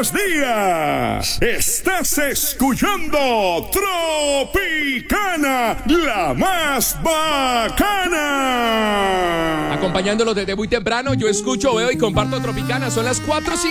buenos días. Estás escuchando Tropicana, la más bacana. Acompañándolos desde muy temprano, yo escucho, veo y comparto Tropicana. Son las 4:50.